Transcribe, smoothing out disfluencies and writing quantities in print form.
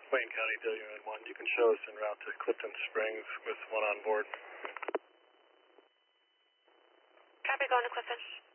Wayne County, WN1. You can show us en route to Clifton Springs with one on board. Copy, going to Clifton.